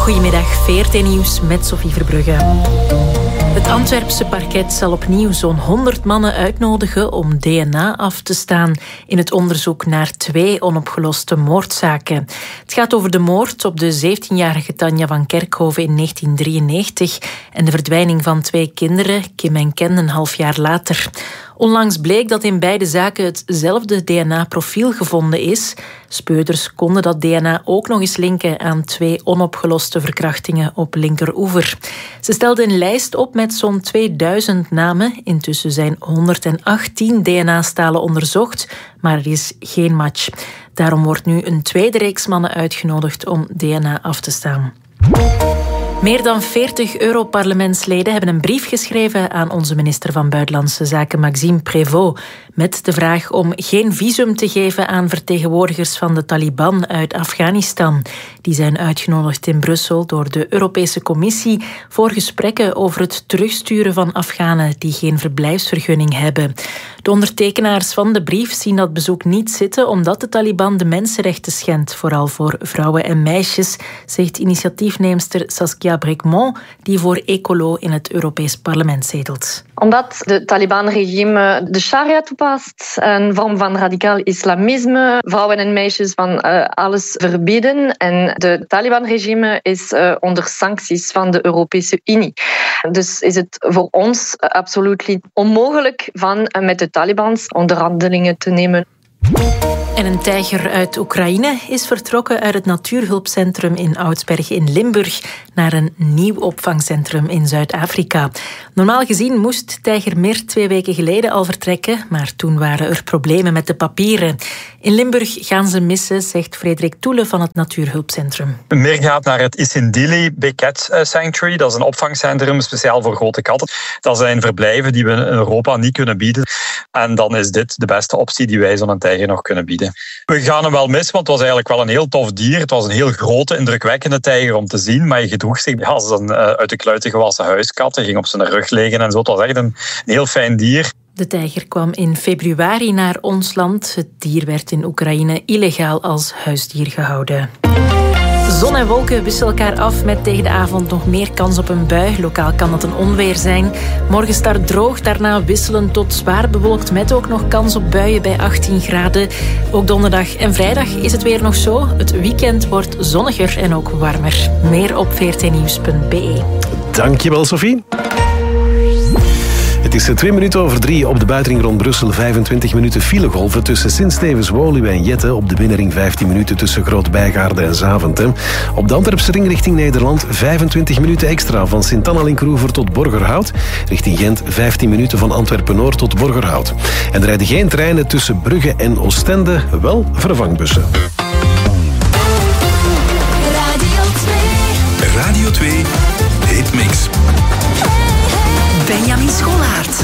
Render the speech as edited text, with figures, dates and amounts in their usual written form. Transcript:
Goedemiddag, VRT Nieuws met Sophie Verbrugge. Het Antwerpse parket zal opnieuw zo'n 100 mannen uitnodigen om DNA af te staan in het onderzoek naar 2 onopgeloste moordzaken. Het gaat over de moord op de 17-jarige Tanja van Kerkhoven in 1993 en de verdwijning van 2 kinderen, Kim en Ken, een half jaar later. Onlangs bleek dat in beide zaken hetzelfde DNA-profiel gevonden is. Speurders konden dat DNA ook nog eens linken aan 2 onopgeloste verkrachtingen op Linkeroever. Ze stelden een lijst op met zo'n 2000 namen. Intussen zijn 118 DNA-stalen onderzocht, maar er is geen match. Daarom wordt nu een tweede reeks mannen uitgenodigd om DNA af te staan. Meer dan 40 Europarlementsleden hebben een brief geschreven aan onze minister van Buitenlandse Zaken Maxime Prévost met de vraag om geen visum te geven aan vertegenwoordigers van de Taliban uit Afghanistan. Die zijn uitgenodigd in Brussel door de Europese Commissie voor gesprekken over het terugsturen van Afghanen die geen verblijfsvergunning hebben. De ondertekenaars van de brief zien dat bezoek niet zitten omdat de Taliban de mensenrechten schendt, vooral voor vrouwen en meisjes, zegt initiatiefneemster Saskia Bricmont, die voor Ecolo in het Europees Parlement zetelt. Omdat het Taliban-regime de sharia toepast, een vorm van radicaal islamisme, vrouwen en meisjes van alles verbieden. En het Taliban-regime is onder sancties van de Europese Unie. Dus is het voor ons absoluut onmogelijk van met de Talibans onderhandelingen te nemen. En een tijger uit Oekraïne is vertrokken uit het natuurhulpcentrum in Oudsberg in Limburg naar een nieuw opvangcentrum in Zuid-Afrika. Normaal gezien moest tijger Mir 2 weken geleden al vertrekken, maar toen waren er problemen met de papieren. In Limburg gaan ze missen, zegt Frederik Toele van het natuurhulpcentrum. Mir gaat naar het Isindili Big Cat Sanctuary. Dat is een opvangcentrum speciaal voor grote katten. Dat zijn verblijven die we in Europa niet kunnen bieden. En dan is dit de beste optie die wij zo'n tijger nog kunnen bieden. We gaan hem wel missen, want het was eigenlijk wel een heel tof dier. Het was een heel grote, indrukwekkende tijger om te zien, maar je gedroeg zich als een uit de kluiten gewassen huiskat. Hij ging op zijn rug liggen en zo. Het was echt een heel fijn dier. De tijger kwam in februari naar ons land. Het dier werd in Oekraïne illegaal als huisdier gehouden. Zon en wolken wisselen elkaar af met tegen de avond nog meer kans op een bui. Lokaal kan dat een onweer zijn. Morgen start droog, daarna wisselend tot zwaar bewolkt met ook nog kans op buien bij 18 graden. Ook donderdag en vrijdag is het weer nog zo. Het weekend wordt zonniger en ook warmer. Meer op vrtnieuws.be. Dankjewel, Sophie. Het is 3:02 op de buitenring rond Brussel. 25 minuten filegolven tussen Sint-Stevens, Woluwe en Jette. Op de binnenring 15 minuten tussen Groot-Bijgaarde en Zaventem. Op de Antwerpse ring richting Nederland 25 minuten extra van Sint-Anna-Linkroever tot Borgerhout. Richting Gent 15 minuten van Antwerpen-Noord tot Borgerhout. En er rijden geen treinen tussen Brugge en Oostende, wel vervangbussen. Radio 2 Hitmix. Benjamin Scholaert.